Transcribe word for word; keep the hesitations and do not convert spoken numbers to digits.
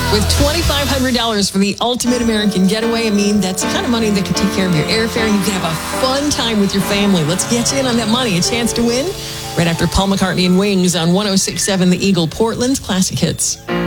With twenty-five hundred dollars for the ultimate American getaway, I mean, that's the kind of money that can take care of your airfare and you can have a fun time with your family. Let's get you in on that money. A chance to win right after Paul McCartney and Wings on one oh six point seven The Eagle, Portland's Classic Hits.